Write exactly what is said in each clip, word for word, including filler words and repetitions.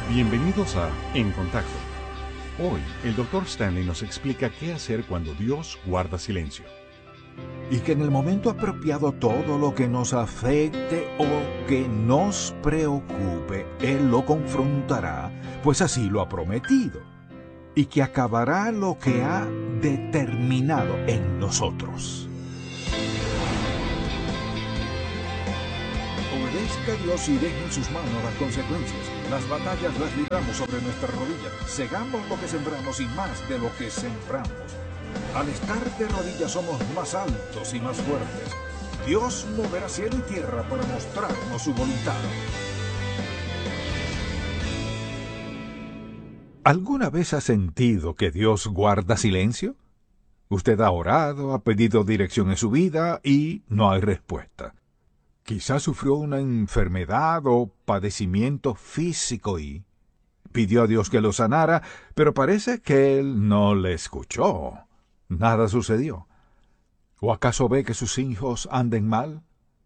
Bienvenidos a En Contacto. Hoy, el doctor Stanley nos explica qué hacer cuando Dios guarda silencio. Y que en el momento apropiado todo lo que nos afecte o que nos preocupe, Él lo confrontará, pues así lo ha prometido, y que acabará lo que ha determinado en nosotros. Obedezca a Dios y deje en sus manos las consecuencias. Las batallas las libramos sobre nuestras rodillas. Segamos lo que sembramos y más de lo que sembramos. Al estar de rodillas somos más altos y más fuertes. Dios moverá cielo y tierra para mostrarnos su voluntad. ¿Alguna vez ha sentido que Dios guarda silencio? Usted ha orado, ha pedido dirección en su vida y no hay respuesta. Quizás sufrió una enfermedad o padecimiento físico y pidió a Dios que lo sanara, pero parece que Él no le escuchó. Nada sucedió. ¿O acaso ve que sus hijos anden mal?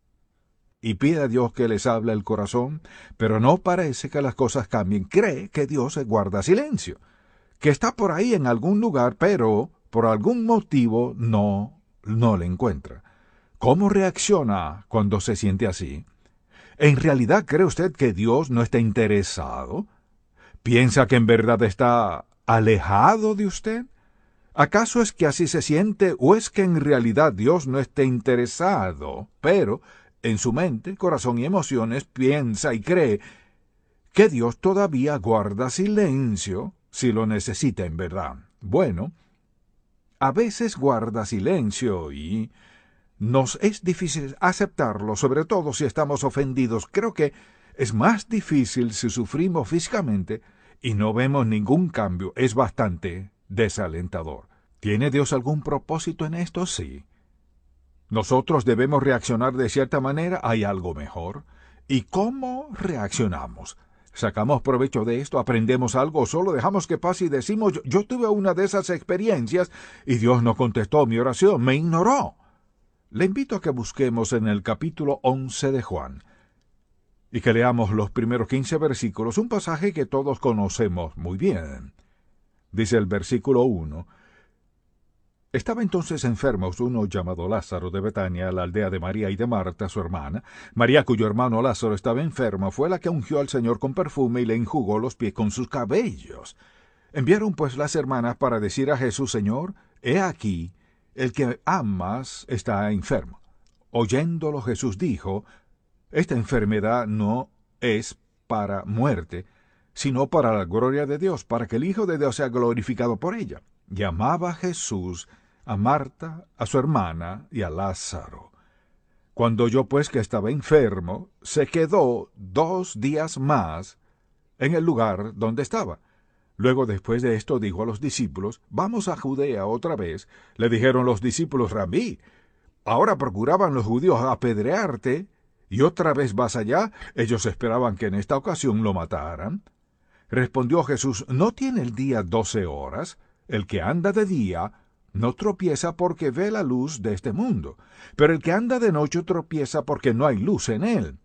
Y pide a Dios que les hable el corazón, pero no parece que las cosas cambien. Cree que Dios guarda silencio, que está por ahí en algún lugar, pero por algún motivo no, no le encuentra. ¿Cómo reacciona cuando se siente así? ¿En realidad cree usted que Dios no está interesado? ¿Piensa que en verdad está alejado de usted? ¿Acaso es que así se siente o es que en realidad Dios no está interesado, pero en su mente, corazón y emociones piensa y cree que Dios todavía guarda silencio si lo necesita en verdad? Bueno, a veces guarda silencio y nos es difícil aceptarlo, sobre todo si estamos ofendidos. Creo que es más difícil si sufrimos físicamente y no vemos ningún cambio. Es bastante desalentador. ¿Tiene Dios algún propósito en esto? Sí. Nosotros debemos reaccionar de cierta manera. ¿Hay algo mejor? ¿Y cómo reaccionamos? ¿Sacamos provecho de esto? ¿Aprendemos algo? ¿O solo dejamos que pase y decimos, yo, yo tuve una de esas experiencias y Dios no contestó mi oración, me ignoró? Le invito a que busquemos en el capítulo once de Juan y que leamos los primeros quince versículos, un pasaje que todos conocemos muy bien. Dice el versículo uno: Estaba entonces enfermo uno llamado Lázaro de Betania, la aldea de María y de Marta, su hermana. María, cuyo hermano Lázaro estaba enfermo, fue la que ungió al Señor con perfume y le enjugó los pies con sus cabellos. Enviaron pues las hermanas para decir a Jesús, Señor, he aquí, el que amas está enfermo. Oyéndolo Jesús dijo, esta enfermedad no es para muerte, sino para la gloria de Dios, para que el Hijo de Dios sea glorificado por ella. Llamaba Jesús a Marta, a su hermana y a Lázaro. Cuando oyó pues que estaba enfermo, se quedó dos días más en el lugar donde estaba. Luego, después de esto, dijo a los discípulos, vamos a Judea otra vez. Le dijeron los discípulos, Rabí, ahora procuraban los judíos apedrearte, y otra vez vas allá. Ellos esperaban que en esta ocasión lo mataran. Respondió Jesús, ¿no tiene el día doce horas? El que anda de día no tropieza porque ve la luz de este mundo, pero el que anda de noche tropieza porque no hay luz en él.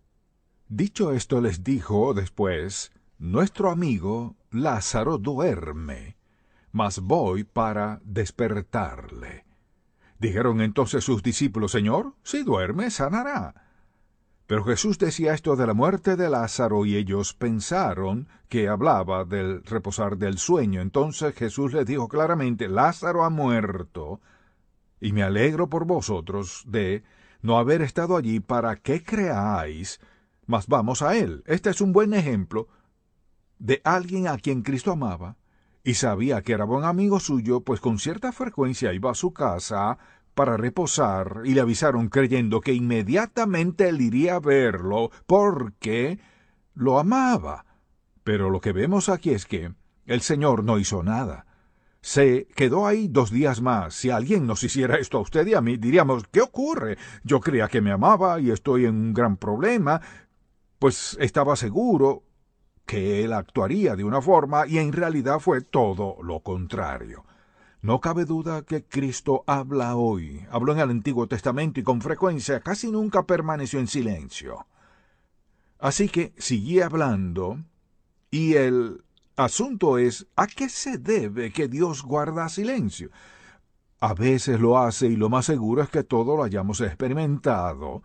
Dicho esto, les dijo después, nuestro amigo Lázaro duerme, mas voy para despertarle. Dijeron entonces sus discípulos, Señor, si duerme, sanará. Pero Jesús decía esto de la muerte de Lázaro y ellos pensaron que hablaba del reposar del sueño. Entonces Jesús les dijo claramente, Lázaro ha muerto, y me alegro por vosotros de no haber estado allí para que creáis, mas vamos a él. Este es un buen ejemplo de alguien a quien Cristo amaba y sabía que era buen amigo suyo, pues con cierta frecuencia iba a su casa para reposar, y le avisaron creyendo que inmediatamente él iría a verlo porque lo amaba. Pero lo que vemos aquí es que el Señor no hizo nada. Se quedó ahí dos días más. Si alguien nos hiciera esto a usted y a mí, diríamos, ¿qué ocurre? Yo creía que me amaba y estoy en un gran problema. Pues estaba seguro que él actuaría de una forma y en realidad fue todo lo contrario. No cabe duda que Cristo habla hoy. Habló en el Antiguo Testamento y con frecuencia casi nunca permaneció en silencio. Así que seguí hablando Y el asunto es, ¿a qué se debe que Dios guarda silencio? A veces lo hace y lo más seguro es que todo lo hayamos experimentado.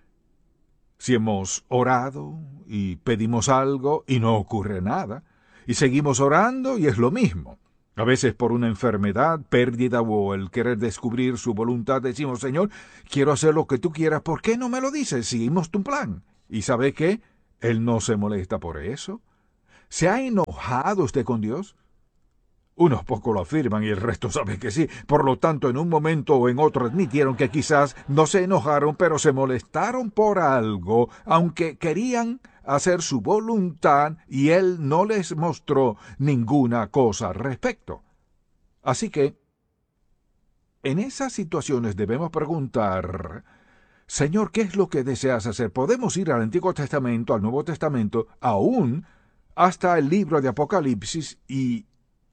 Si hemos orado y pedimos algo y no ocurre nada, y seguimos orando y es lo mismo. A veces por una enfermedad, pérdida o el querer descubrir su voluntad decimos, Señor, quiero hacer lo que tú quieras, ¿por qué no me lo dices? Seguimos tu plan. ¿Y sabe qué? Él no se molesta por eso. ¿Se ha enojado usted con Dios? Unos pocos lo afirman y el resto sabe que sí. Por lo tanto, en un momento o en otro admitieron que quizás no se enojaron, pero se molestaron por algo, aunque querían hacer su voluntad y Él no les mostró ninguna cosa al respecto. Así que, en esas situaciones debemos preguntar, Señor, ¿qué es lo que deseas hacer? Podemos ir al Antiguo Testamento, al Nuevo Testamento, aún hasta el libro de Apocalipsis y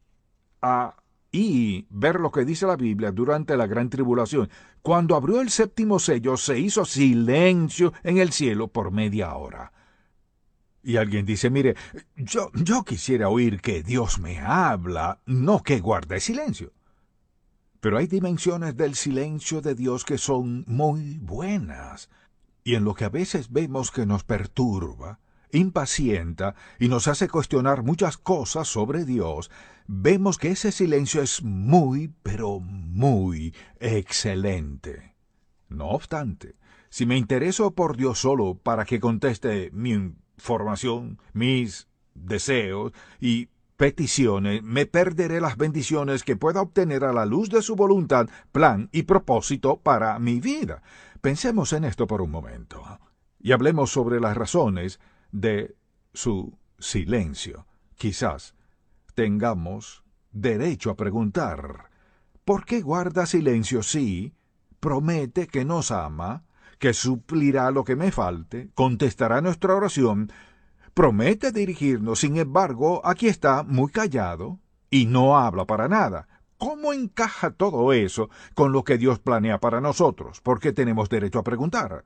a y ver lo que dice la Biblia durante la gran tribulación. Cuando abrió el séptimo sello, se hizo silencio en el cielo por media hora. Y alguien dice, mire, yo, yo quisiera oír que Dios me habla, no que guarde silencio. Pero hay dimensiones del silencio de Dios que son muy buenas. Y en lo que a veces vemos que nos perturba, impacienta y nos hace cuestionar muchas cosas sobre Dios, vemos que ese silencio es muy, pero muy excelente. No obstante, si me intereso por Dios solo para que conteste mi información, mis deseos y peticiones, me perderé las bendiciones que pueda obtener a la luz de su voluntad, plan y propósito para mi vida. Pensemos en esto por un momento y hablemos sobre las razones de su silencio. Quizás tengamos derecho a preguntar, ¿por qué guarda silencio si promete que nos ama, que suplirá lo que me falte, contestará nuestra oración, promete dirigirnos, sin embargo, aquí está muy callado y no habla para nada? ¿Cómo encaja todo eso con lo que Dios planea para nosotros? ¿Por qué tenemos derecho a preguntar?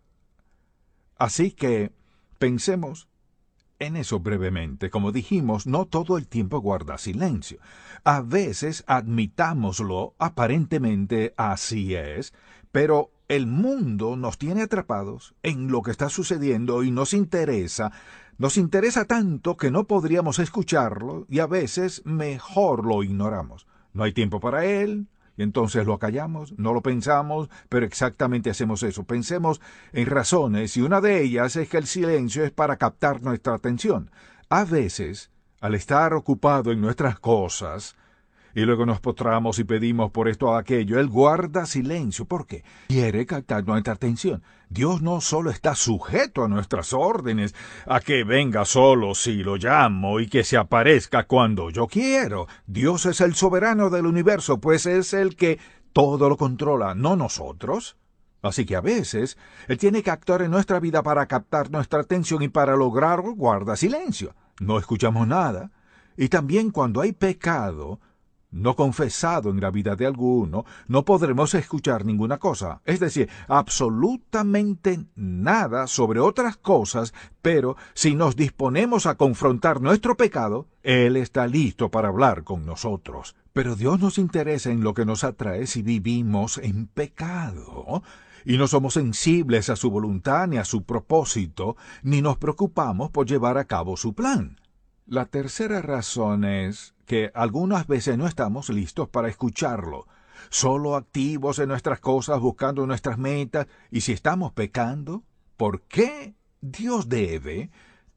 Así que pensemos en eso brevemente. Como dijimos, no todo el tiempo guarda silencio. A veces, admitámoslo, aparentemente así es, pero el mundo nos tiene atrapados en lo que está sucediendo y nos interesa, nos interesa tanto que no podríamos escucharlo y a veces mejor lo ignoramos. No hay tiempo para él, y entonces lo callamos, no lo pensamos, pero exactamente hacemos eso. Pensemos en razones, y una de ellas es que el silencio es para captar nuestra atención. A veces, al estar ocupado en nuestras cosas, y luego nos postramos y pedimos por esto o aquello, Él guarda silencio. ¿Por qué? Quiere captar nuestra atención. Dios no solo está sujeto a nuestras órdenes, a que venga solo si lo llamo y que se aparezca cuando yo quiero. Dios es el soberano del universo, pues es el que todo lo controla, no nosotros. Así que a veces Él tiene que actuar en nuestra vida para captar nuestra atención y para lograrlo guarda silencio. No escuchamos nada. Y también cuando hay pecado no confesado en la vida de alguno, no podremos escuchar ninguna cosa, es decir, absolutamente nada sobre otras cosas, pero si nos disponemos a confrontar nuestro pecado, Él está listo para hablar con nosotros. Pero Dios nos interesa en lo que nos atrae si vivimos en pecado, y no somos sensibles a su voluntad ni a su propósito, ni nos preocupamos por llevar a cabo su plan. La tercera razón es que algunas veces no estamos listos para escucharlo, solo activos en nuestras cosas, buscando nuestras metas, y si estamos pecando, ¿por qué Dios debe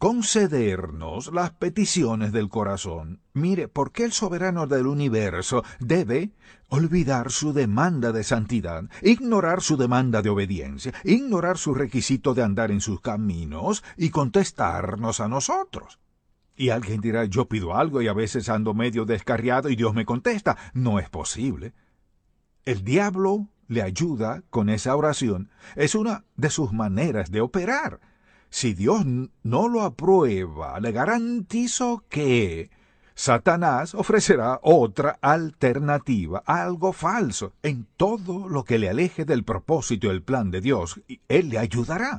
concedernos las peticiones del corazón? Mire, ¿por qué el soberano del universo debe olvidar su demanda de santidad, ignorar su demanda de obediencia, ignorar su requisito de andar en sus caminos y contestarnos a nosotros? Y alguien dirá, yo pido algo y a veces ando medio descarriado y Dios me contesta. No es posible. El diablo le ayuda con esa oración. Es una de sus maneras de operar. Si Dios no lo aprueba, le garantizo que Satanás ofrecerá otra alternativa, algo falso. En todo lo que le aleje del propósito y el plan de Dios, Él le ayudará.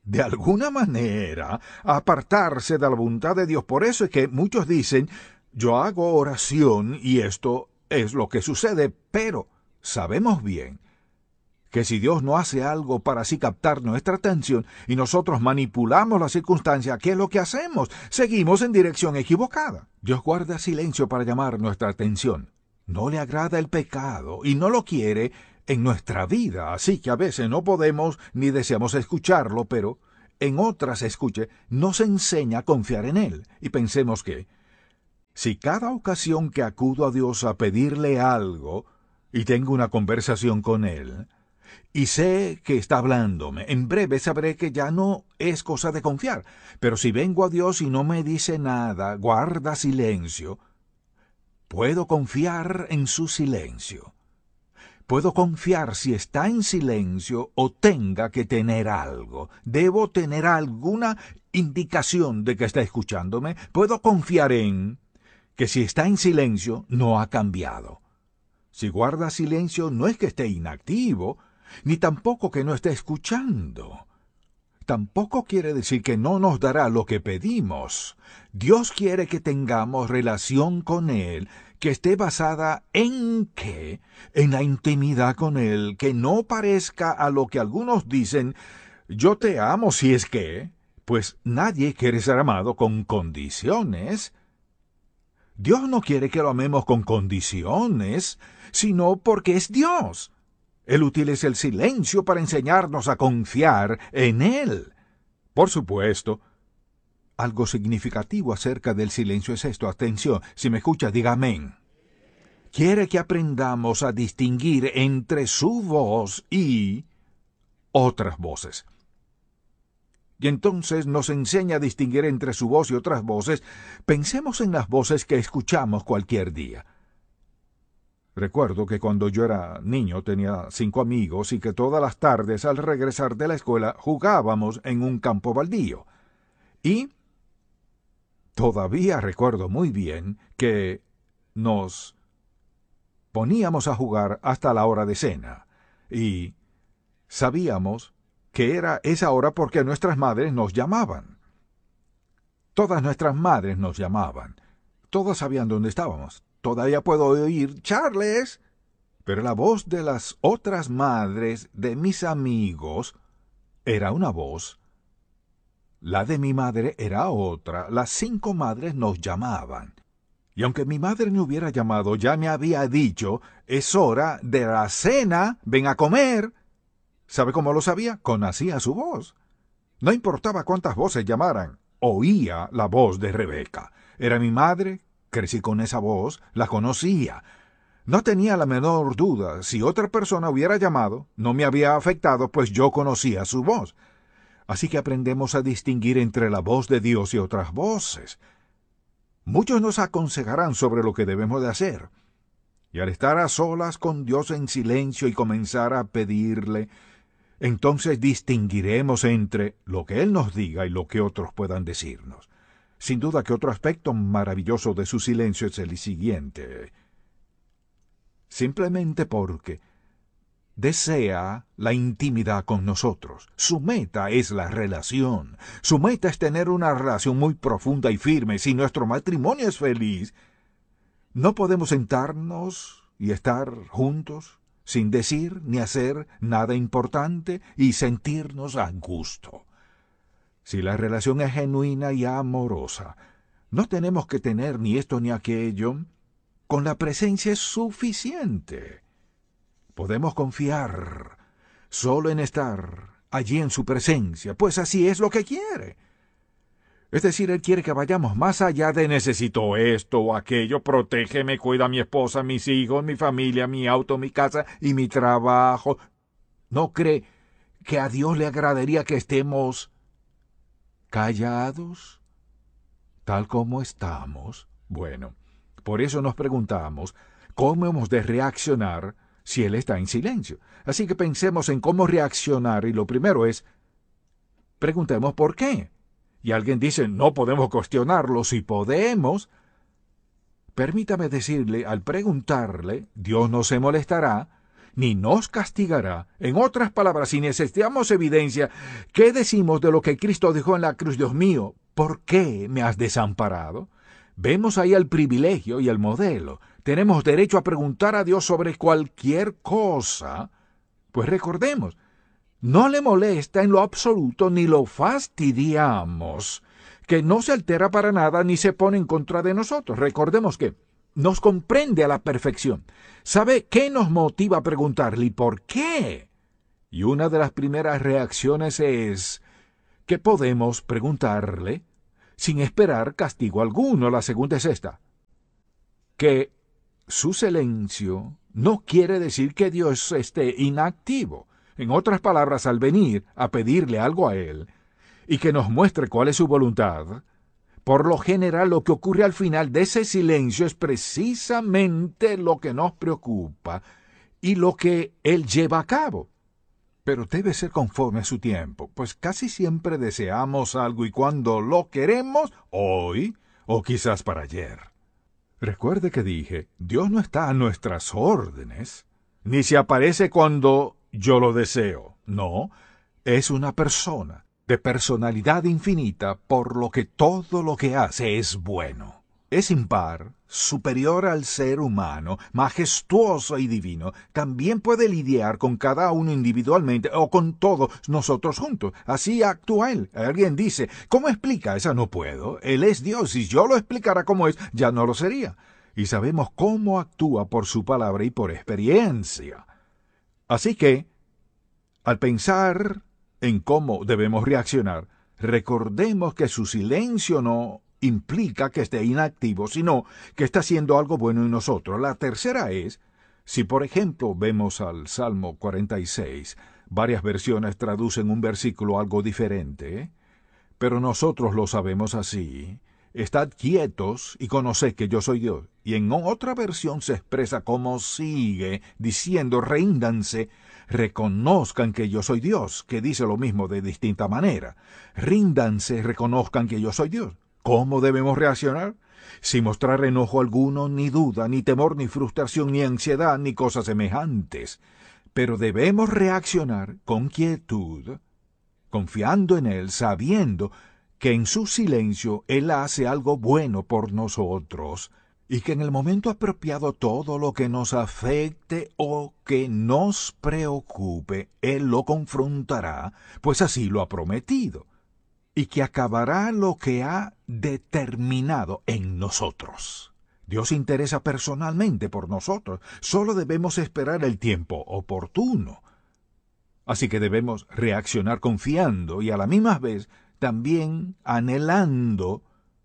de alguna manera, a apartarse de la voluntad de Dios. Por eso es que muchos dicen, yo hago oración y esto es lo que sucede, pero sabemos bien que si Dios no hace algo para así captar nuestra atención y nosotros manipulamos la circunstancia, ¿qué es lo que hacemos? Seguimos en dirección equivocada. Dios guarda silencio para llamar nuestra atención. No le agrada el pecado y no lo quiere en nuestra vida, así que a veces no podemos ni deseamos escucharlo, pero en otras escuche, nos enseña a confiar en Él. Y pensemos que, si cada ocasión que acudo a Dios a pedirle algo y tengo una conversación con Él, y sé que está hablándome, en breve sabré que ya no es cosa de confiar. Pero si vengo a Dios y no me dice nada, guarda silencio, puedo confiar en su silencio. Puedo confiar si está en silencio o tenga que tener algo. Debo tener alguna indicación de que está escuchándome. Puedo confiar en que si está en silencio no ha cambiado. Si guarda silencio no es que esté inactivo, ni tampoco que no esté escuchando. Tampoco quiere decir que no nos dará lo que pedimos. Dios quiere que tengamos relación con Él, que esté basada en qué, en la intimidad con Él, que no parezca a lo que algunos dicen, yo te amo si es que, pues nadie quiere ser amado con condiciones. Dios no quiere que lo amemos con condiciones, sino porque es Dios. Él utiliza el silencio para enseñarnos a confiar en Él. Por supuesto, algo significativo acerca del silencio es esto. Atención, si me escucha, diga amén. Quiere que aprendamos a distinguir entre su voz y otras voces. Y entonces nos enseña a distinguir entre su voz y otras voces. Pensemos en las voces que escuchamos cualquier día. Recuerdo que cuando yo era niño tenía cinco amigos y que todas las tardes al regresar de la escuela jugábamos en un campo baldío. Y todavía recuerdo muy bien que nos poníamos a jugar hasta la hora de cena. Y sabíamos que era esa hora porque nuestras madres nos llamaban. Todas nuestras madres nos llamaban. Todas sabían dónde estábamos. Todavía puedo oír Charles, pero la voz de las otras madres de mis amigos era una voz. La de mi madre era otra. Las cinco madres nos llamaban. Y aunque mi madre me hubiera llamado, ya me había dicho, es hora de la cena, ven a comer. ¿Sabe cómo lo sabía? Conocía su voz. No importaba cuántas voces llamaran, oía la voz de Rebeca. Era mi madre. Crecí con esa voz, la conocía. No tenía la menor duda. Si otra persona hubiera llamado, no me había afectado, pues yo conocía su voz. Así que aprendemos a distinguir entre la voz de Dios y otras voces. Muchos nos aconsejarán sobre lo que debemos de hacer. Y al estar a solas con Dios en silencio y comenzar a pedirle, entonces distinguiremos entre lo que Él nos diga y lo que otros puedan decirnos. Sin duda que otro aspecto maravilloso de su silencio es el siguiente. Simplemente porque desea la intimidad con nosotros. Su meta es la relación. Su meta es tener una relación muy profunda y firme. Si nuestro matrimonio es feliz, no podemos sentarnos y estar juntos sin decir ni hacer nada importante y sentirnos a gusto. Si la relación es genuina y amorosa, no tenemos que tener ni esto ni aquello. Con la presencia es suficiente. Podemos confiar solo en estar allí en su presencia, pues así es lo que quiere. Es decir, Él quiere que vayamos más allá de necesito esto o aquello, protégeme, cuida a mi esposa, mis hijos, mi familia, mi auto, mi casa y mi trabajo. ¿No cree que a Dios le agradaría que estemos callados, tal como estamos? Bueno, por eso nos preguntamos cómo hemos de reaccionar si Él está en silencio. Así que pensemos en cómo reaccionar y lo primero es, preguntemos por qué. Y alguien dice, no podemos cuestionarlo. Si podemos, permítame decirle, al preguntarle, Dios no se molestará ni nos castigará. En otras palabras, si necesitamos evidencia, ¿qué decimos de lo que Cristo dijo en la cruz? Dios mío, ¿por qué me has desamparado? Vemos ahí el privilegio y el modelo. Tenemos derecho a preguntar a Dios sobre cualquier cosa. Pues recordemos, no le molesta en lo absoluto ni lo fastidiamos, que no se altera para nada ni se pone en contra de nosotros. Recordemos que nos comprende a la perfección. ¿Sabe qué nos motiva a preguntarle y por qué? Y una de las primeras reacciones es que podemos preguntarle sin esperar castigo alguno. La segunda es esta: que su silencio no quiere decir que Dios esté inactivo. En otras palabras, al venir a pedirle algo a Él y que nos muestre cuál es su voluntad, por lo general lo que ocurre al final de ese silencio es precisamente lo que nos preocupa y lo que Él lleva a cabo. Pero debe ser conforme a su tiempo, pues casi siempre deseamos algo y cuando lo queremos, hoy o quizás para ayer. Recuerde que dije, Dios no está a nuestras órdenes, ni se aparece cuando yo lo deseo. No, es una persona de personalidad infinita, por lo que todo lo que hace es bueno. Es impar, superior al ser humano, majestuoso y divino. También puede lidiar con cada uno individualmente o con todos nosotros juntos. Así actúa Él. Alguien dice, ¿cómo explica? Esa no puedo. Él es Dios. Si yo lo explicara como es, ya no lo sería. Y sabemos cómo actúa por su palabra y por experiencia. Así que, al pensar en cómo debemos reaccionar, recordemos que su silencio no implica que esté inactivo, sino que está haciendo algo bueno en nosotros. La tercera es, si por ejemplo vemos al Salmo cuarenta y seis, varias versiones traducen un versículo algo diferente, pero nosotros lo sabemos así: estad quietos y conoced que yo soy Dios. Y en otra versión se expresa como sigue, diciendo, ríndanse, reconozcan que yo soy Dios, que dice lo mismo de distinta manera. Ríndanse, reconozcan que yo soy Dios. ¿Cómo debemos reaccionar? Sin mostrar enojo alguno, ni duda, ni temor, ni frustración, ni ansiedad, ni cosas semejantes. Pero debemos reaccionar con quietud, confiando en Él, sabiendo que en su silencio Él hace algo bueno por nosotros, y que en el momento apropiado todo lo que nos afecte o que nos preocupe, Él lo confrontará, pues así lo ha prometido, y que acabará lo que ha determinado en nosotros. Dios se interesa personalmente por nosotros, solo debemos esperar el tiempo oportuno. Así que debemos reaccionar confiando y a la misma vez también anhelando,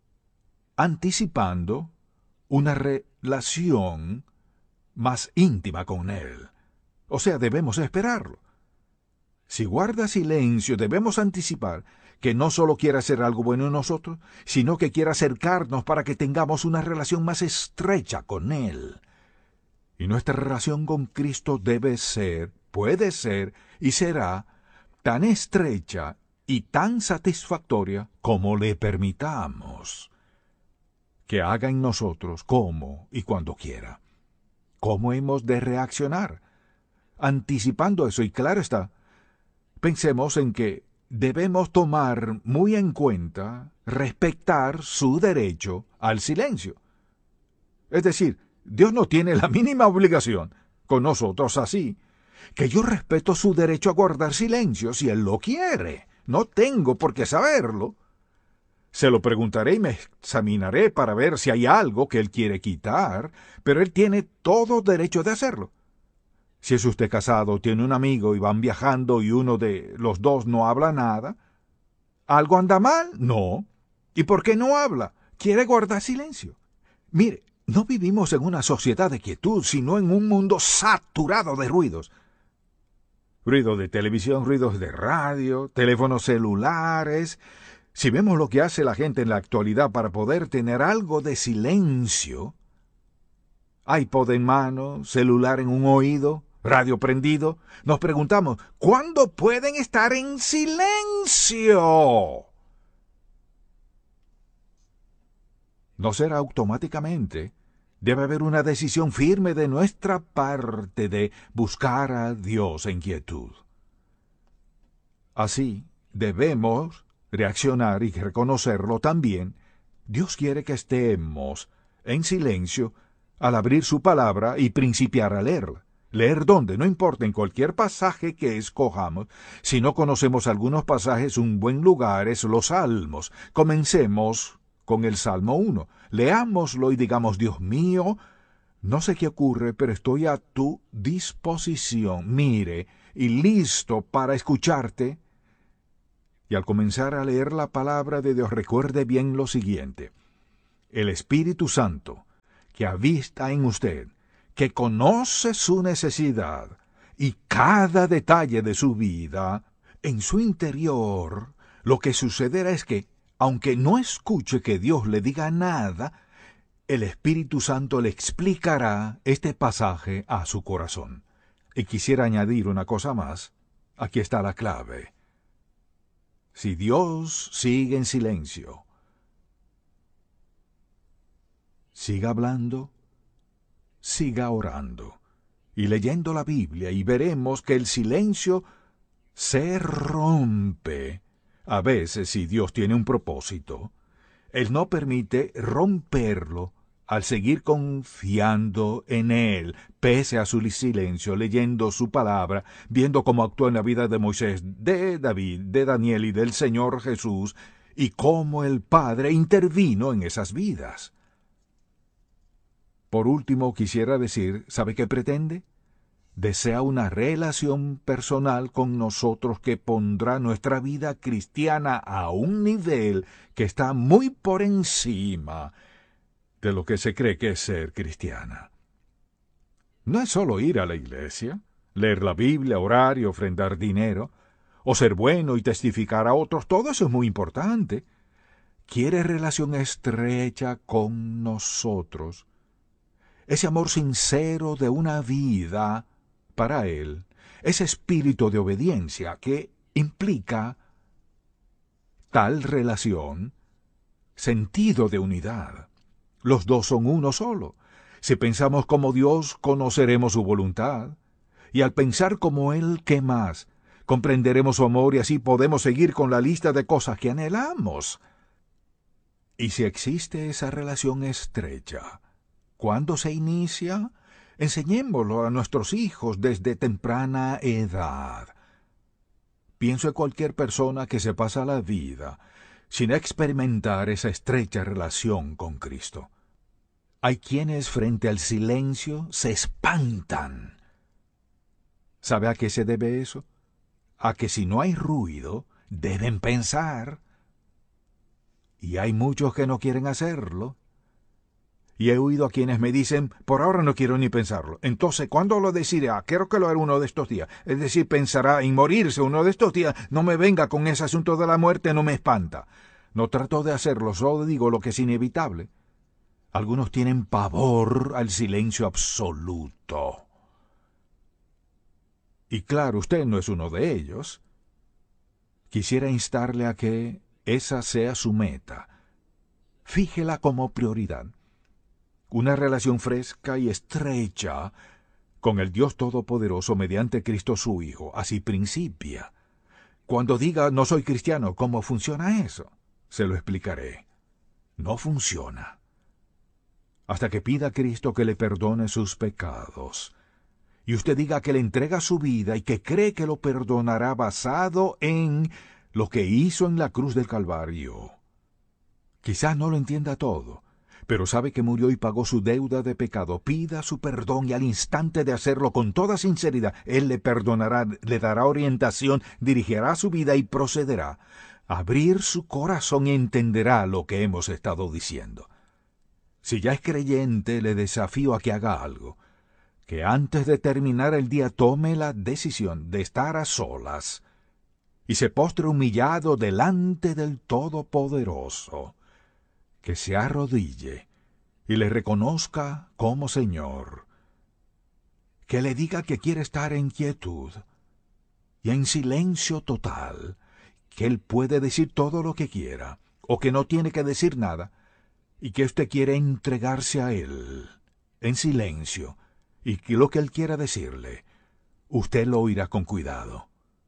anticipando una relación más íntima con Él. O sea, debemos esperarlo. Si guarda silencio, debemos anticipar que no solo quiere hacer algo bueno en nosotros, sino que quiere acercarnos para que tengamos una relación más estrecha con Él. Y nuestra relación con Cristo debe ser, puede ser y será tan estrecha y tan satisfactoria como le permitamos que haga en nosotros como y cuando quiera. ¿Cómo hemos de reaccionar? Anticipando eso, y claro está, pensemos en que debemos tomar muy en cuenta, respetar su derecho al silencio. Es decir, Dios no tiene la mínima obligación con nosotros así, que yo respeto su derecho a guardar silencio si Él lo quiere. No tengo por qué saberlo. Se lo preguntaré y me examinaré para ver si hay algo que Él quiere quitar, pero Él tiene todo derecho de hacerlo. Si es usted casado, tiene un amigo y van viajando y uno de los dos no habla nada, ¿algo anda mal? No. ¿Y por qué no habla? Quiere guardar silencio. Mire, no vivimos en una sociedad de quietud, sino en un mundo saturado de ruidos. Ruido de televisión, ruidos de radio, teléfonos celulares. Si vemos lo que hace la gente en la actualidad para poder tener algo de silencio, iPod en mano, celular en un oído, radio prendido, nos preguntamos, ¿cuándo pueden estar en silencio? ¿No será automáticamente Debe haber una decisión firme de nuestra parte de buscar a Dios en quietud. Así, debemos reaccionar y reconocerlo también. Dios quiere que estemos en silencio al abrir su palabra y principiar a leerla. Leer dónde, no importa, en cualquier pasaje que escojamos. Si no conocemos algunos pasajes, un buen lugar es los Salmos. Comencemos con el Salmo uno. Leámoslo y digamos: Dios mío, no sé qué ocurre, pero estoy a tu disposición, mire, y listo para escucharte. Y al comenzar a leer la palabra de Dios, recuerde bien lo siguiente: el Espíritu Santo, que habita en usted, que conoce su necesidad y cada detalle de su vida, en su interior, lo que sucederá es que, aunque no escuche que Dios le diga nada, el Espíritu Santo le explicará este pasaje a su corazón. Y quisiera añadir una cosa más. Aquí está la clave. Si Dios sigue en silencio, siga hablando, siga orando y leyendo la Biblia, y veremos que el silencio se rompe. A veces, si Dios tiene un propósito, Él no permite romperlo al seguir confiando en Él, pese a su silencio, leyendo su palabra, viendo cómo actuó en la vida de Moisés, de David, de Daniel y del Señor Jesús, y cómo el Padre intervino en esas vidas. Por último, quisiera decir, ¿sabe qué pretende? Desea una relación personal con nosotros que pondrá nuestra vida cristiana a un nivel que está muy por encima de lo que se cree que es ser cristiana. No es solo ir a la iglesia, leer la Biblia, orar y ofrendar dinero, o ser bueno y testificar a otros. Todo eso es muy importante. Quiere relación estrecha con nosotros. Ese amor sincero de una vida para Él, ese espíritu de obediencia que implica tal relación, sentido de unidad. Los dos son uno solo. Si pensamos como Dios, conoceremos su voluntad. Y al pensar como Él, ¿qué más? Comprenderemos su amor y así podemos seguir con la lista de cosas que anhelamos. Y si existe esa relación estrecha, ¿cuándo se inicia? Enseñémoslo a nuestros hijos desde temprana edad. Pienso en cualquier persona que se pasa la vida sin experimentar esa estrecha relación con Cristo. Hay quienes frente al silencio se espantan. ¿Sabe a qué se debe eso? A que si no hay ruido, deben pensar. Y hay muchos que no quieren hacerlo. Y he oído a quienes me dicen, por ahora no quiero ni pensarlo. Entonces, ¿cuándo lo decidirá? Quiero que lo hará uno de estos días. Es decir, pensará en morirse uno de estos días. No me venga con ese asunto de la muerte, no me espanta. No trato de hacerlo, solo digo lo que es inevitable. Algunos tienen pavor al silencio absoluto. Y claro, usted no es uno de ellos. Quisiera instarle a que esa sea su meta. Fíjela como prioridad. Una relación fresca y estrecha con el Dios Todopoderoso mediante Cristo su Hijo. Así principia. Cuando diga no soy cristiano, ¿cómo funciona eso? Se lo explicaré. No funciona. Hasta que pida a Cristo que le perdone sus pecados. Y usted diga que le entrega su vida y que cree que lo perdonará basado en lo que hizo en la cruz del Calvario. Quizás no lo entienda todo, pero sabe que murió y pagó su deuda de pecado. Pida su perdón y al instante de hacerlo con toda sinceridad, Él le perdonará, le dará orientación, dirigirá su vida y procederá a abrir su corazón y entenderá lo que hemos estado diciendo. Si ya es creyente, le desafío a que haga algo, que antes de terminar el día tome la decisión de estar a solas y se postre humillado delante del Todopoderoso, que se arrodille y le reconozca como Señor, que le diga que quiere estar en quietud y en silencio total, que Él puede decir todo lo que quiera, o que no tiene que decir nada, y que usted quiere entregarse a Él, en silencio, y que lo que Él quiera decirle, usted lo oirá con cuidado.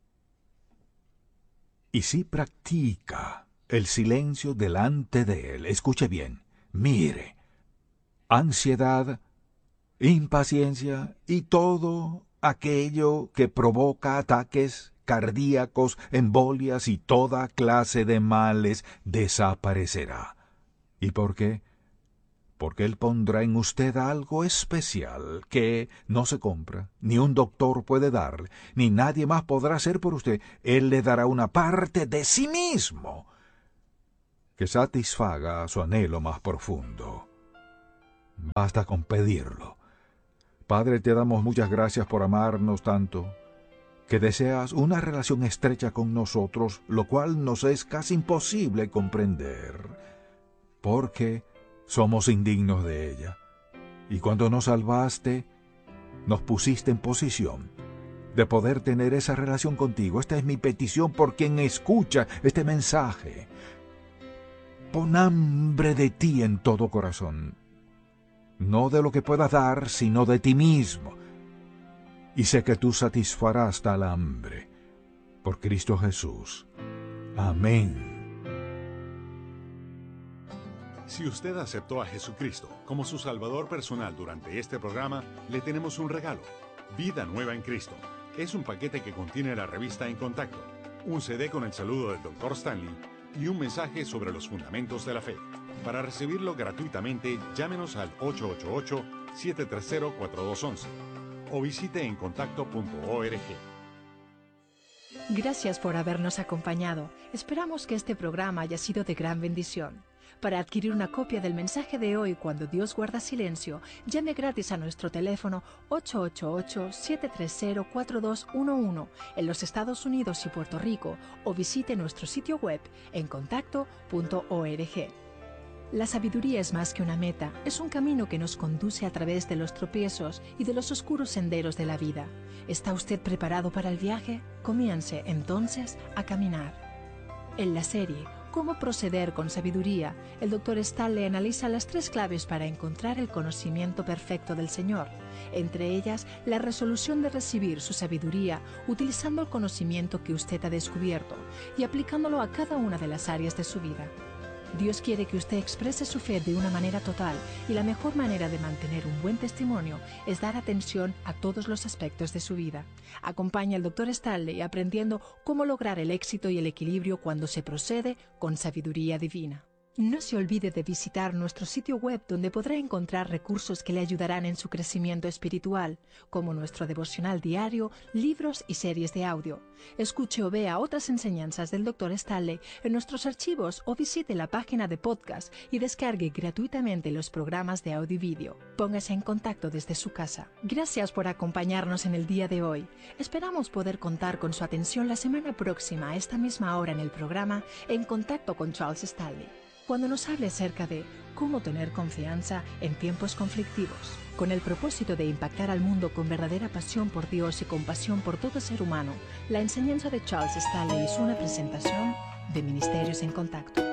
Y si practica el silencio delante de Él, escuche bien, mire, ansiedad, impaciencia y todo aquello que provoca ataques cardíacos, embolias y toda clase de males desaparecerá. ¿Y por qué? Porque Él pondrá en usted algo especial que no se compra, ni un doctor puede darle, ni nadie más podrá hacer por usted. Él le dará una parte de sí mismo que satisfaga su anhelo más profundo. Basta con pedirlo. Padre, te damos muchas gracias por amarnos tanto, que deseas una relación estrecha con nosotros, lo cual nos es casi imposible comprender, porque somos indignos de ella. Y cuando nos salvaste, nos pusiste en posición de poder tener esa relación contigo. Esta es mi petición por quien escucha este mensaje. Pon hambre de ti en todo corazón, no de lo que puedas dar, sino de ti mismo. Y sé que tú satisfarás tal hambre. Por Cristo Jesús. Amén. Si usted aceptó a Jesucristo como su Salvador personal durante este programa, le tenemos un regalo. Vida Nueva en Cristo. Es un paquete que contiene la revista En Contacto, un C D con el saludo del doctor Stanley y un mensaje sobre los fundamentos de la fe. Para recibirlo gratuitamente, llámenos al ocho ocho ocho, siete tres cero, cuatro dos uno uno o visite en contacto punto org. Gracias por habernos acompañado. Esperamos que este programa haya sido de gran bendición. Para adquirir una copia del mensaje de hoy, Cuando Dios guarda silencio, llame gratis a nuestro teléfono ocho ocho ocho, siete tres cero, cuatro dos uno uno en los Estados Unidos y Puerto Rico o visite nuestro sitio web en contacto punto org. La sabiduría es más que una meta, es un camino que nos conduce a través de los tropiezos y de los oscuros senderos de la vida. ¿Está usted preparado para el viaje? Comience entonces a caminar. En la serie Cómo proceder con sabiduría, el doctor Stanley analiza las tres claves para encontrar el conocimiento perfecto del Señor, entre ellas la resolución de recibir su sabiduría utilizando el conocimiento que usted ha descubierto y aplicándolo a cada una de las áreas de su vida. Dios quiere que usted exprese su fe de una manera total y la mejor manera de mantener un buen testimonio es dar atención a todos los aspectos de su vida. Acompaña al doctor Stanley aprendiendo cómo lograr el éxito y el equilibrio cuando se procede con sabiduría divina. No se olvide de visitar nuestro sitio web donde podrá encontrar recursos que le ayudarán en su crecimiento espiritual, como nuestro devocional diario, libros y series de audio. Escuche o vea otras enseñanzas del doctor Stanley en nuestros archivos o visite la página de podcast y descargue gratuitamente los programas de audio y vídeo. Póngase en contacto desde su casa. Gracias por acompañarnos en el día de hoy. Esperamos poder contar con su atención la semana próxima a esta misma hora en el programa En Contacto con Charles Stanley, cuando nos hable acerca de cómo tener confianza en tiempos conflictivos. Con el propósito de impactar al mundo con verdadera pasión por Dios y compasión por todo ser humano, la enseñanza de Charles Stanley es una presentación de Ministerios en Contacto.